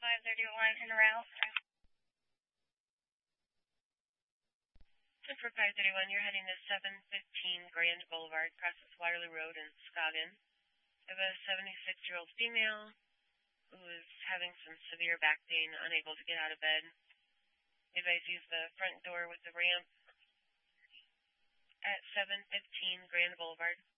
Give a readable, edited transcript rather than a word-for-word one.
531 en route. And for 531, you're heading to 715 Grand Boulevard, crosses Waterloo Road in Scoggin. You have a 76-year-old female who is having some severe back pain, unable to get out of bed. The advice use the front door with the ramp at 715 Grand Boulevard.